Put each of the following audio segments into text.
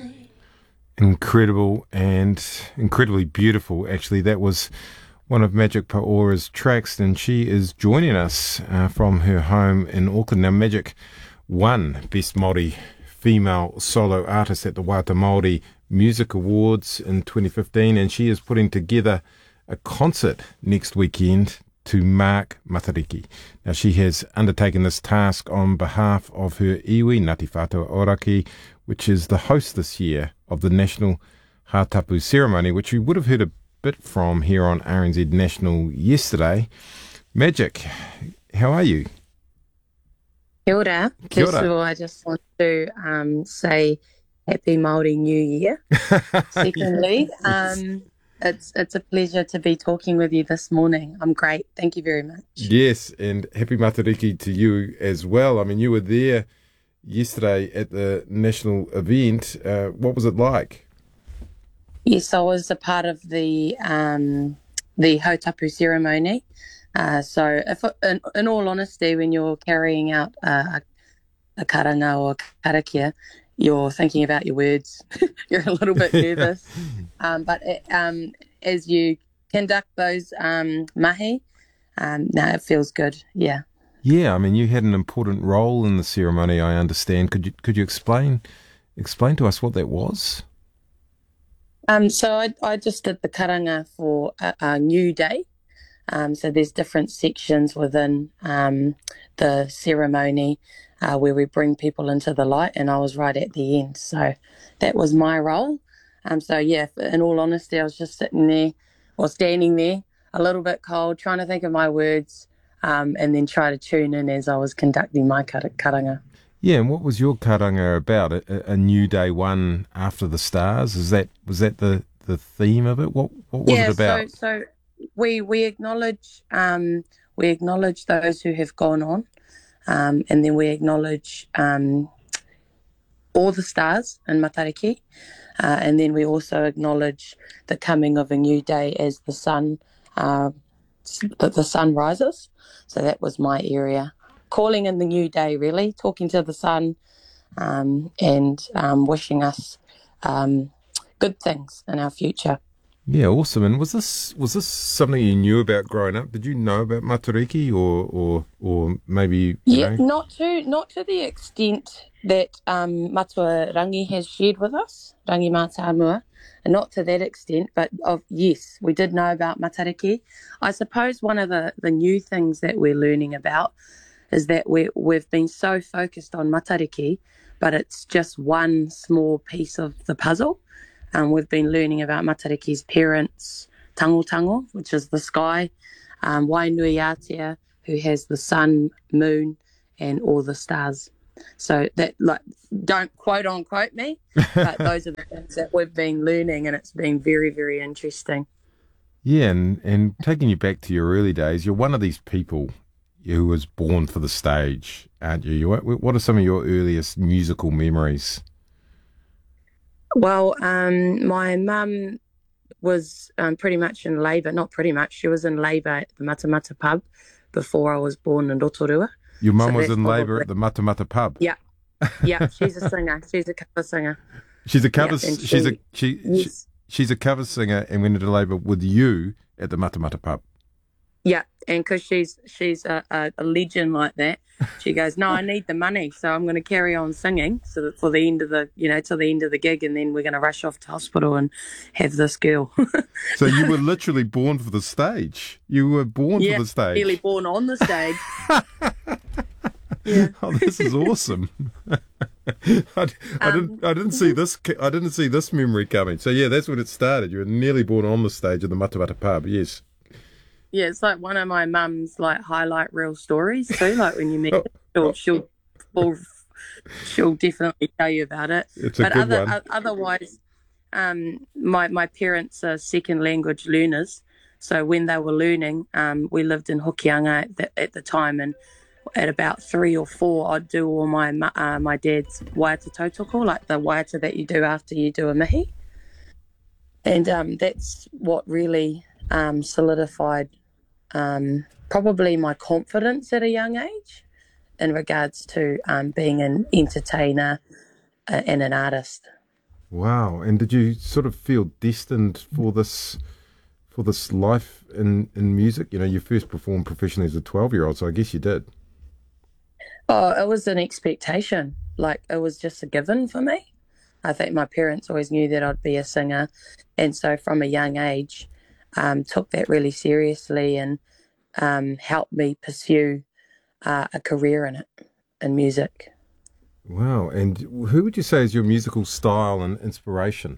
Incredible and incredibly beautiful, actually. That was one of Magic Paora's tracks, and she is joining us from her home in Auckland. Now, Magic won Best Māori Female Solo Artist at the Wāta Māori Music Awards in 2015, and she is putting together a concert next weekend to mark Matariki. Now, she has undertaken this task on behalf of her iwi, Ngāti Whātua Ōrākei, which is the host this year of the National Hātapu ceremony, which you would have heard a bit from here on RNZ National yesterday. Magic, how are you? Kia ora. Kia ora. First of all, I just want to say Happy Māori New Year. Secondly, it's a pleasure to be talking with you this morning. I'm great. Thank you very much. Yes, and happy Matariki to you as well. I mean, you were there yesterday at the national event. What was it like? Yes, I was a part of the Hautapu ceremony. So, in all honesty, when you're carrying out a karanga or karakia, you're thinking about your words. You're a little bit nervous. But as you conduct those mahi, no, it feels good. Yeah. Yeah, I mean, you had an important role in the ceremony, I understand. Could you explain to us what that was? So I just did the karanga for a new day. So there's different sections within the ceremony where we bring people into the light, and I was right at the end. So that was my role. So yeah, in all honesty, I was just sitting there or standing there, a little bit cold, trying to think of my words, and then try to tune in as I was conducting my karanga. Yeah, and what was your karanga about? A new day, one after the stars? Was that the theme of it? What was it about? So we acknowledge those who have gone on, and then we acknowledge all the stars in Matariki, and then we also acknowledge the coming of a new day as the sun rises. So that was my area, calling in the new day, really talking to the sun, and wishing us good things in our future. Yeah, awesome. And was this something you knew about growing up? Did you know about Matariki or maybe not to the extent that Matua Rangi has shared with us, Rangi Mātāmua, and not to that extent, but yes, we did know about Matariki. I suppose one of the new things that we're learning about is that we've been so focused on Matariki, but it's just one small piece of the puzzle. We've been learning about Matariki's parents, Tango Tango, which is the sky, Wainui who has the sun, moon, and all the stars. So that, don't quote unquote me, but those are the things that we've been learning, and it's been very, very interesting. Yeah, and taking you back to your early days, you're one of these people who was born for the stage, aren't you? What are some of your earliest musical memories? Well, my mum was pretty much in labour, not pretty much, she was in labour at the Matamata pub before I was born in Rotorua. Your mum was in labour at the Matamata pub? Yeah, she's a singer, she's a cover singer. She's a cover she's a cover singer and went into labour with you at the Matamata pub. Yeah, and because she's a legend like that, she goes, no, I need the money, so I'm going to carry on singing so that for the end of the, till the end of the gig, and then we're going to rush off to hospital and have this girl. So you were literally born for the stage. You were born for the stage. Yeah, really born on the stage. Yeah. Oh, this is awesome. I didn't see this. I didn't see this memory coming. So yeah, that's when it started. You were nearly born on the stage at the Matamata pub. Yes. Yeah, it's like one of my mum's highlight reel stories too. Like when you meet her, she'll definitely tell you about it. It's a good one. Otherwise, my parents are second language learners, so when they were learning, we lived in Hokianga at the time, and at about 3 or 4, I'd do all my dad's waiata tautoko, like the waiata that you do after you do a mihi, and that's what really solidified probably my confidence at a young age in regards to being an entertainer and an artist. Wow. And did you sort of feel destined for this life in music? You know, you first performed professionally as a 12-year-old, so I guess you did. Oh, it was an expectation. Like it was just a given for me. I think my parents always knew that I'd be a singer, and so from a young age, took that really seriously and helped me pursue a career in it, in music. Wow. And who would you say is your musical style and inspiration?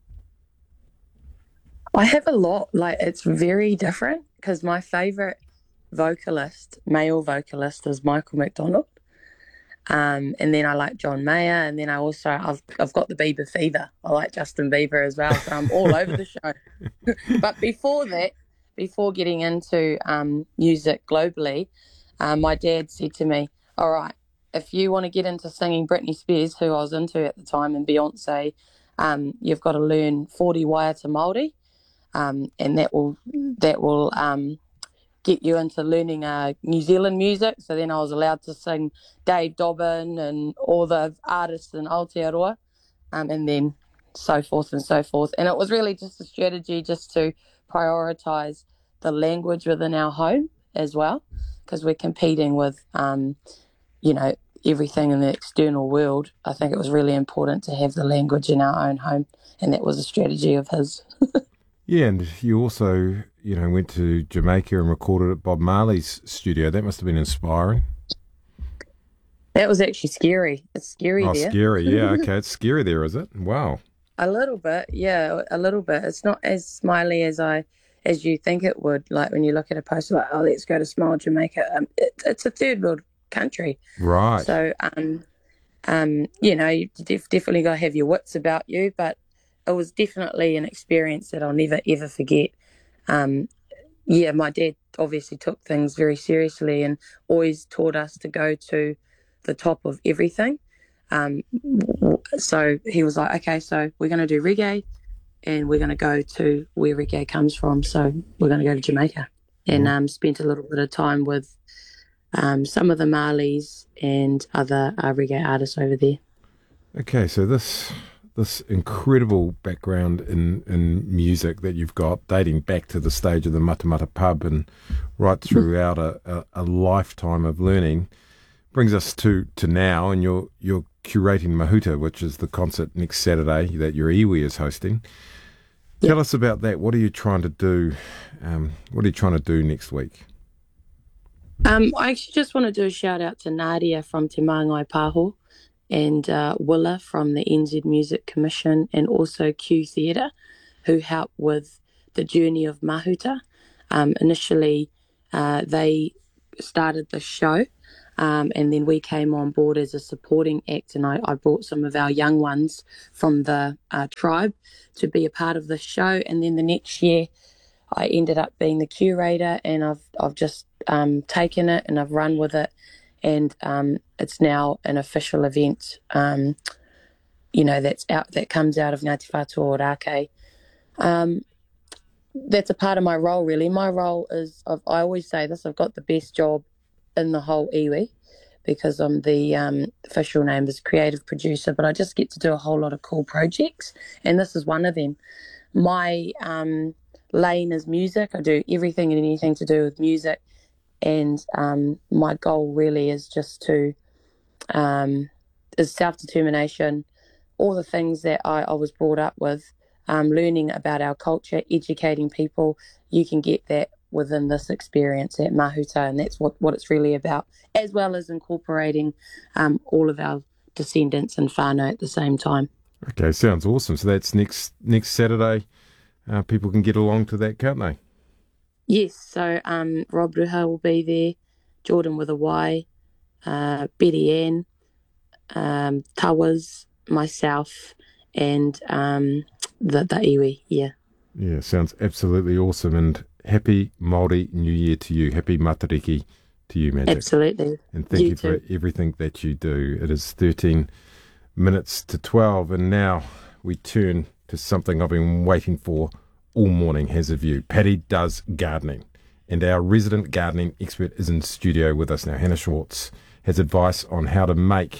I have a lot. Like it's very different because my favorite vocalist, male vocalist, is Michael McDonald. And then I like John Mayer, and then I've got the Bieber fever. I like Justin Bieber as well, so I'm all over the show. But before that, before getting into music globally, my dad said to me, "All right, if you want to get into singing Britney Spears, who I was into at the time, and Beyonce, you've got to learn 40 Waiata Māori, and that will get you into learning New Zealand music." So then I was allowed to sing Dave Dobbin and all the artists in Aotearoa, and then so forth and so forth. And it was really just a strategy just to prioritise the language within our home as well, because we're competing with, you know, everything in the external world. I think it was really important to have the language in our own home, and that was a strategy of his. Yeah, and you also, you know, went to Jamaica and recorded at Bob Marley's studio. That must have been inspiring. That was actually scary. It's scary Oh, there. scary. Yeah, okay. It's scary there, is it? Wow. A little bit, yeah, a little bit. It's not as smiley as you think it would. Like when you look at a poster, like, oh, let's go to Smile Jamaica. It's a third world country, Right. so you know, you definitely got to have your wits about you. But it was definitely an experience that I'll never ever forget. Um, yeah, my dad obviously took things very seriously and always taught us to go to the top of everything. So he was like, okay, so we're going to do reggae and we're going to go to where reggae comes from. So we're going to go to Jamaica and Mm. spent a little bit of time with some of the Marleys and other reggae artists over there. Okay, so this incredible background in music that you've got, dating back to the stage of the Matamata pub and right throughout a lifetime of learning, brings us to now, and you're curating Mahuta, which is the concert next Saturday that your iwi is hosting. Yeah. Tell us about that. What are you trying to do? What are you trying to do next week? I actually just want to do a shout out to Nadia from Te Māngai Pāho and Willa from the NZ Music Commission and also Q Theatre, who helped with the journey of Mahuta. Initially, they started the show, and then we came on board as a supporting act, and I brought some of our young ones from the tribe to be a part of the show. And then the next year, I ended up being the curator, and I've just taken it and I've run with it, and it's now an official event. You know, that comes out of Ngāti Whātua Ōrākei. That's a part of my role, really. My role is, I always say this, I've got the best job in the whole iwi because I'm the official name is creative producer, but I just get to do a whole lot of cool projects, and this is one of them. My lane is music. I do everything and anything to do with music, and my goal really is just to is self-determination, all the things that I was brought up with, learning about our culture, educating people. You can get that within this experience at Mahuta, and that's what it's really about, as well as incorporating all of our descendants and whānau at the same time. Okay, sounds awesome. So that's next Saturday. People can get along to that, can't they? Yes, so Rob Ruha will be there, Jordan with a Y, Betty Ann, Tawas, myself, and the iwi, yeah. Yeah, sounds absolutely awesome. And happy Māori New Year to you. Happy Matariki to you, Magic. Absolutely. And thank you for everything that you do. It is 13 minutes to 12, and now we turn to something I've been waiting for all morning, has a view. Paddy does gardening, and our resident gardening expert is in studio with us now. Hannah Schwartz has advice on how to make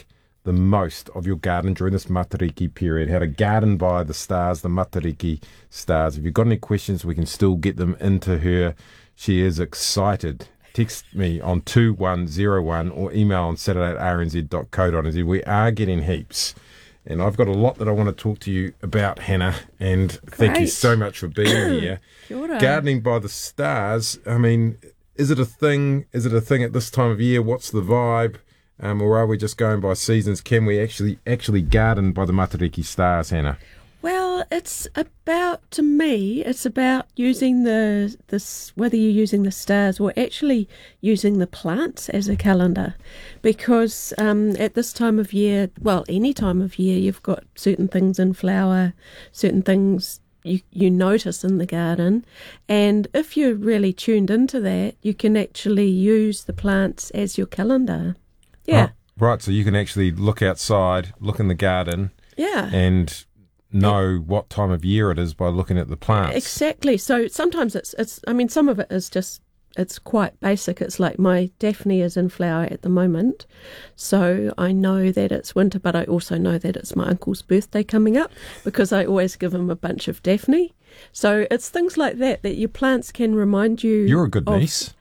the most of your garden during this Matariki period, how to garden by the stars, the Matariki stars. If you've got any questions, we can still get them into her. She is excited. Text me on 2101 or email on saturday@rnz.co.nz. We are getting heaps. And I've got a lot that I want to talk to you about, Hannah. And thank you so much for being here. Kia ora. Gardening by the stars. I mean, is it a thing? Is it a thing at this time of year? What's the vibe? Or are we just going by seasons? Can we actually garden by the Matariki stars, Hannah? Well, to me, it's about using whether you're using the stars or actually using the plants as a calendar. Because at this time of year, well, any time of year, you've got certain things in flower, certain things you notice in the garden. And if you're really tuned into that, you can actually use the plants as your calendar. Yeah. Oh, right, so you can actually look outside, look in the garden, and know what time of year it is by looking at the plants. Exactly. So sometimes some of it is just, it's quite basic. It's like my Daphne is in flower at the moment, so I know that it's winter, but I also know that it's my uncle's birthday coming up because I always give him a bunch of Daphne. So it's things like that your plants can remind you. You're a good niece.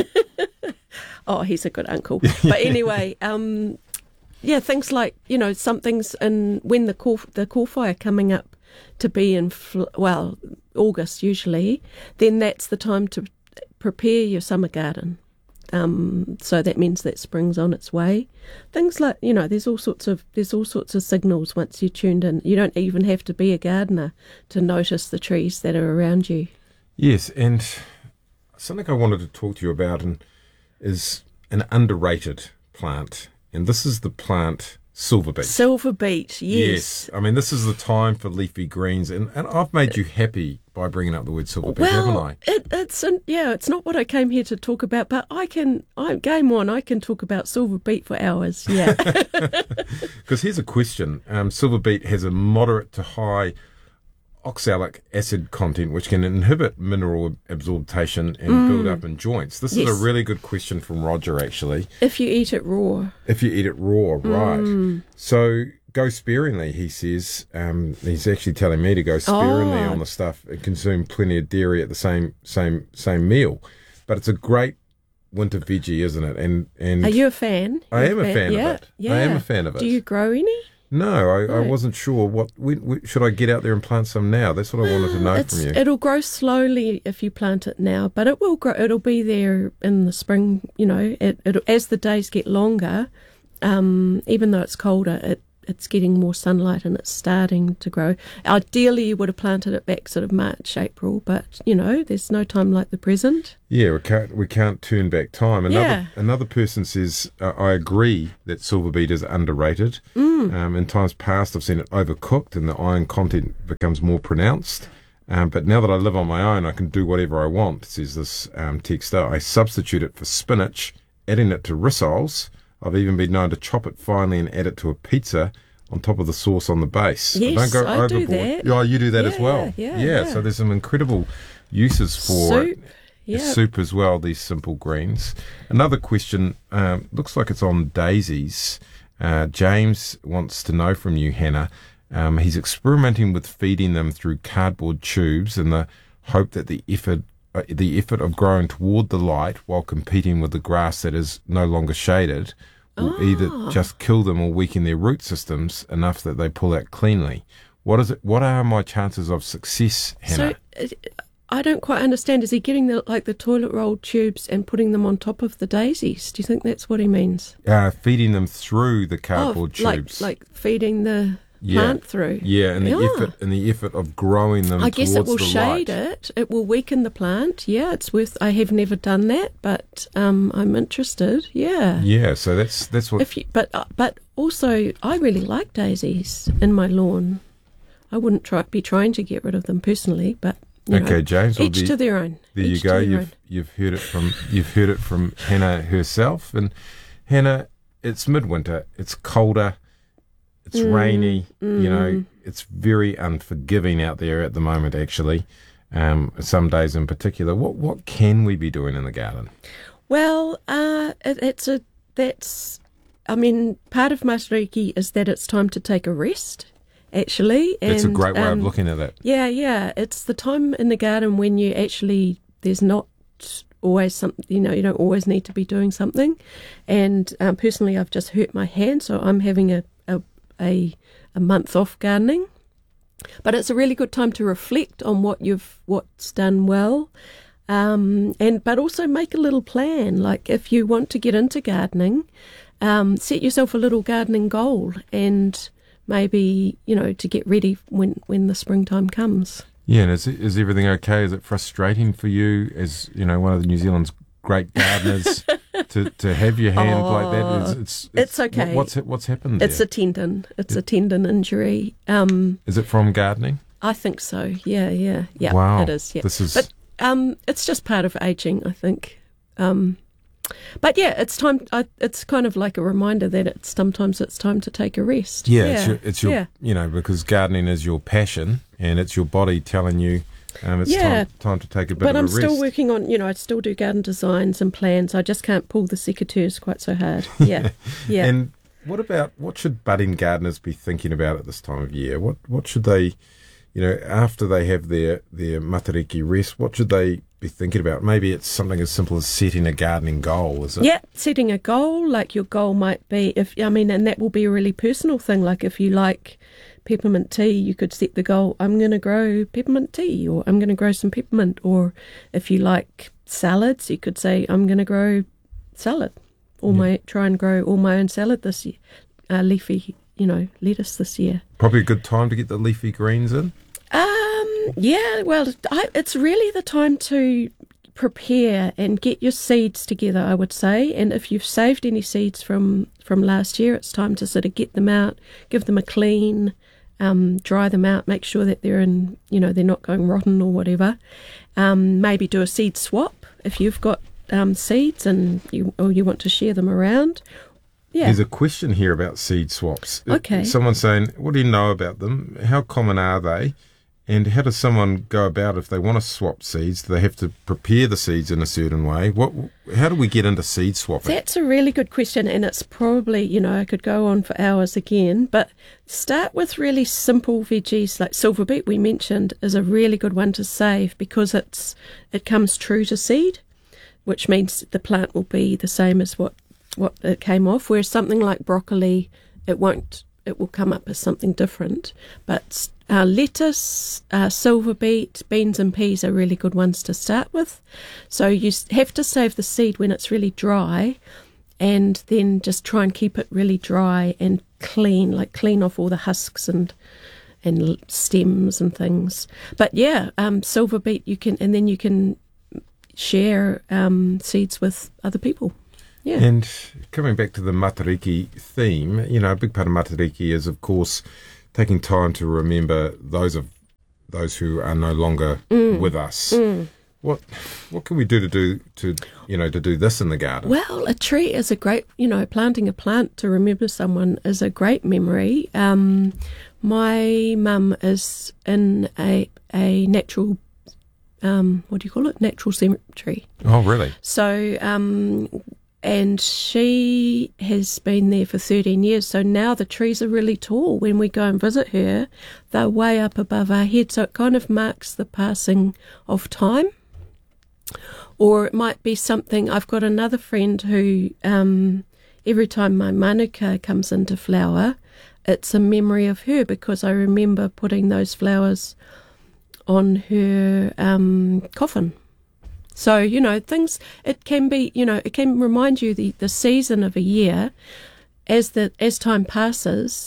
Oh, he's a good uncle. But anyway, things like, some things when the kōwhai coming up to be in, August usually, then that's the time to prepare your summer garden. So that means that spring's on its way. Things like, there's all sorts of signals once you're tuned in. You don't even have to be a gardener to notice the trees that are around you. Yes, and something I wanted to talk to you about is an underrated plant, and this is the plant silver beet. Silver beet, yes. I mean, this is the time for leafy greens, and I've made you happy by bringing up the word silver beet, haven't I? It's not what I came here to talk about, but I can talk about silver beet for hours, yeah. Because here's a question. Silver beet has a moderate to high oxalic acid content, which can inhibit mineral absorption and build up in joints. This is a really good question from Roger, actually. If you eat it raw. Right. So go sparingly, he says. He's actually telling me to go sparingly on the stuff and consume plenty of dairy at the same meal. But it's a great winter veggie, isn't it? And are you a fan? I am a fan of it. Yeah. I am a fan of it. Do you grow any? No, I wasn't sure. Should I get out there and plant some now? That's what I wanted to know from you. It'll grow slowly if you plant it now, but it will grow. It'll be there in the spring. As the days get longer, even though it's colder, it's getting more sunlight and it's starting to grow. Ideally, you would have planted it back sort of March, April, but there's no time like the present. Yeah, we can't turn back time. Another person says, I agree that silver beet is underrated. In times past, I've seen it overcooked and the iron content becomes more pronounced. But now that I live on my own, I can do whatever I want, says this texter. I substitute it for spinach, adding it to rissoles. I've even been known to chop it finely and add it to a pizza on top of the sauce on the base. Yes, don't go I overboard. do that. Oh, you do that as well. Yeah. So there's some incredible uses for soup. it. Soup as well, these simple greens. Another question, looks like it's on daisies. James wants to know from you, Hannah. He's experimenting with feeding them through cardboard tubes in the hope that the effort of growing toward the light while competing with the grass that is no longer shaded will either just kill them or weaken their root systems enough that they pull out cleanly. What are my chances of success, Hannah? So I don't quite understand. Is he getting the toilet roll tubes and putting them on top of the daisies? Do you think that's what he means? Feeding them through the cardboard tubes. Like feeding the plant through. Yeah, and the effort of growing them. I guess it will the shade light. it. It will weaken the plant. Yeah, it's worth. I have never done that, but I'm interested. Yeah. Yeah, so that's what. But also, I really like daisies in my lawn. I wouldn't be trying to get rid of them personally, but James. Each to their own. There you go. You've heard it from Hannah herself, and Hannah, it's midwinter. It's colder. It's rainy, it's very unforgiving out there at the moment, actually, some days in particular. What can we be doing in the garden? Well, I mean, part of Matariki is that it's time to take a rest, actually. That's a great way of looking at it. Yeah. It's the time in the garden when you actually, there's not always something, you don't always need to be doing something. And personally, I've just hurt my hand, so I'm having a month off gardening. But it's a really good time to reflect on what's done well. But also make a little plan. Like if you want to get into gardening, set yourself a little gardening goal, and maybe to get ready when the springtime comes. Yeah, and is everything okay? Is it frustrating for you as one of the New Zealand's great gardeners to have your hand like that? It's okay. What's happened there? It's a tendon. It's a tendon injury. Is it from gardening? I think so. Yeah. Wow. It is. Yeah. But it's just part of aging, I think. But yeah, it's time. It's kind of like a reminder that sometimes it's time to take a rest. Yeah, it's your because gardening is your passion, and it's your body telling you it's time to take a bit of a rest. But I'm still working on. I still do garden designs and plans. I just can't pull the secateurs quite so hard. Yeah. And what should budding gardeners be thinking about at this time of year? What should they, after they have their Matariki rest, what should they be thinking about? Maybe it's something as simple as setting a gardening goal, is it? Yeah, setting a goal. Like your goal might be, and that will be a really personal thing. Like if you like peppermint tea, you could set the goal, I'm going to grow peppermint tea, or I'm going to grow some peppermint. Or if you like salads, you could say, I'm going to grow salad, or try and grow all my own salad this year, leafy, lettuce this year. Probably a good time to get the leafy greens in. Yeah, well, it's really the time to prepare and get your seeds together, I would say. And if you've saved any seeds from last year, it's time to sort of get them out, give them a clean, dry them out, make sure that they're in, they're not going rotten or whatever. Maybe do a seed swap if you've got seeds and you want to share them around. Yeah. There's a question here about seed swaps. Okay. Someone's saying, what do you know about them? How common are they? And how does someone go about if they want to swap seeds? Do they have to prepare the seeds in a certain way? How do we get into seed swapping? That's a really good question, and it's probably, I could go on for hours again, but start with really simple veggies like silver beet we mentioned is a really good one to save because it comes true to seed, which means the plant will be the same as what it came off, whereas something like broccoli, it will come up as something different. But lettuce, silver beet, beans and peas are really good ones to start with. So you have to save the seed when it's really dry, and then just try and keep it really dry and clean off all the husks and stems and things. But yeah, silver beet you can share seeds with other people. Yeah. And coming back to the Matariki theme, a big part of Matariki is, of course, taking time to remember those who are no longer with us. What can we do to do this in the garden? Well, a tree is a great, planting a plant to remember someone is a great memory. My mum is in a natural, natural cemetery. Oh, really? So, and she has been there for 13 years, so now the trees are really tall. When we go and visit her, they're way up above our head, so it kind of marks the passing of time. Or it might be something, I've got another friend who, every time my manuka comes into flower, it's a memory of her because I remember putting those flowers on her coffin. So, things, it can be, it can remind you the season of a year as time passes,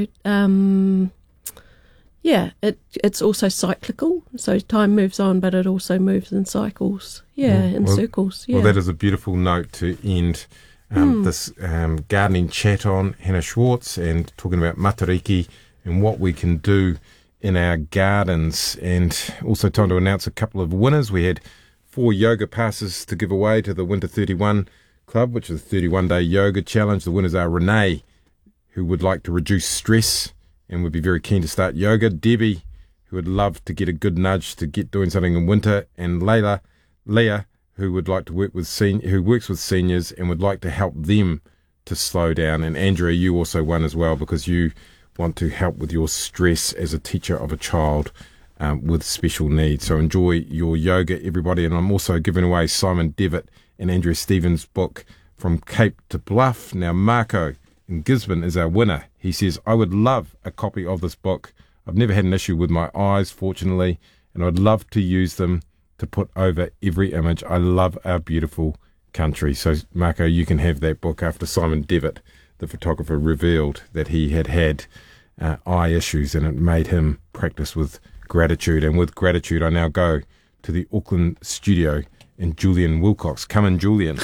it's also cyclical. So time moves on, but it also moves in cycles, circles. Yeah. Well, that is a beautiful note to end this gardening chat on. Hannah Schwartz, and talking about Matariki and what we can do in our gardens. And also time to announce a couple of winners. We had 4 yoga passes to give away to the Winter 31 Club, which is a 31-day yoga challenge. The winners are Renee, who would like to reduce stress and would be very keen to start yoga; Debbie, who would love to get a good nudge to get doing something in winter; and Leah, who would like to work with who works with seniors and would like to help them to slow down. And Andrea, you also won as well because you want to help with your stress as a teacher of a child with special needs. So enjoy your yoga, everybody. And I'm also giving away Simon Devitt and Andrea Stevens' book, From Cape to Bluff. Now, Marco in Gisborne is our winner. He says, I would love a copy of this book. I've never had an issue with my eyes, fortunately, and I'd love to use them to put over every image. I love our beautiful country. So, Marco, you can have that book after Simon Devitt, the photographer, revealed that he had eye issues, and it made him practice with gratitude. And with gratitude, I now go to the Auckland studio and Julian Wilcox. Come in, Julian.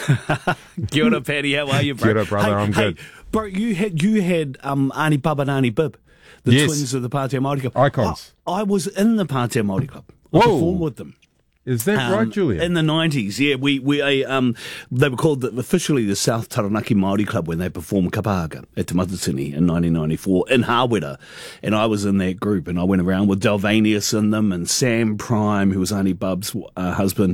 Kia ora, Paddy. How are you, bro? Kia ora, brother. I'm good. Bro, you had Auntie Bub and Auntie Bib, the Yes. twins of the Pātea Māori Club. Icons. I was in the Pātea Māori Club. I Whoa. performed with them. Is that right, Julian? In the 90s, yeah. They were called officially the South Taranaki Māori Club when they performed Kapahaka at Te Matatini in 1994 in Hawera. And I was in that group, and I went around with Delvanius in them and Sam Prime, who was Auntie Bub's husband,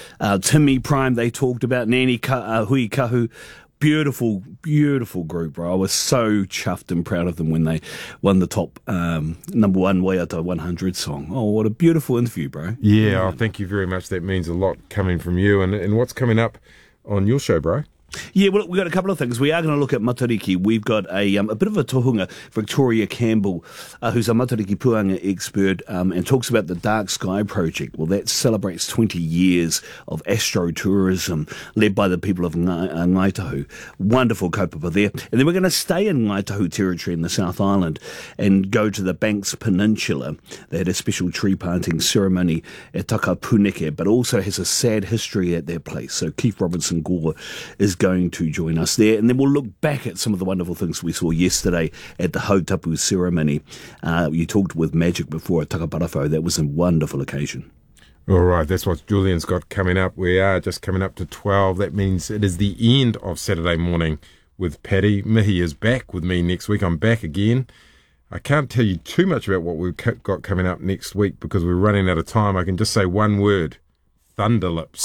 Timmy Prime, they talked about, Nani Hui Kahu. Beautiful, beautiful group, bro. I was so chuffed and proud of them when they won the top number one Waiata 100 song. Oh, what a beautiful interview, bro. Yeah, oh, thank you very much. That means a lot coming from you. And what's coming up on your show, bro? Yeah, well, we've got a couple of things. We are going to look at Matariki. We've got a bit of a tohunga, Victoria Campbell, who's a Matariki Puanga expert, and talks about the Dark Sky Project. Well, that celebrates 20 years of astrotourism led by the people of Ngaitahu. Wonderful kaupapa there. And then we're going to stay in Ngaitahu territory in the South Island and go to the Banks Peninsula. They had a special tree planting ceremony at Takapuneke, but also has a sad history at their place. So Keith Robinson Gore is going to join us there, and then we'll look back at some of the wonderful things we saw yesterday at the Hautapu ceremony. You talked with Magic before at Takaparafo. That was a wonderful occasion. All right, that's what Julian's got coming up. We are just coming up to 12. That means it is the end of Saturday morning with Paddy. Mihi is back with me next week. I'm back again. I can't tell you too much about what we've got coming up next week because we're running out of time. I can just say one word: Thunderlips.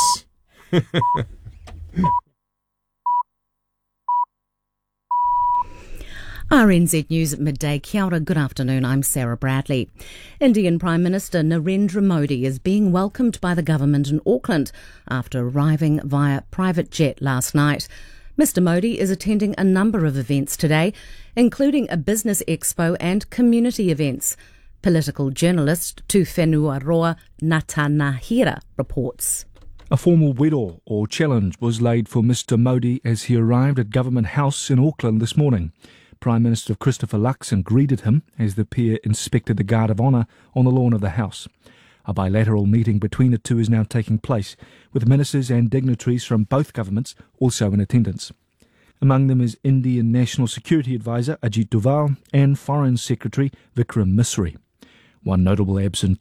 RNZ News at midday. Kia ora, good afternoon. I'm Sarah Bradley. Indian Prime Minister Narendra Modi is being welcomed by the government in Auckland after arriving via private jet last night. Mr Modi is attending a number of events today, including a business expo and community events. Political journalist Tūwhenua Roa Natanahira reports. A formal wido or challenge was laid for Mr Modi as he arrived at Government House in Auckland this morning. Prime Minister Christopher Luxon greeted him as the pair inspected the Guard of Honour on the lawn of the House. A bilateral meeting between the two is now taking place, with ministers and dignitaries from both governments also in attendance. Among them is Indian National Security Advisor Ajit Doval and Foreign Secretary Vikram Misri. One notable absent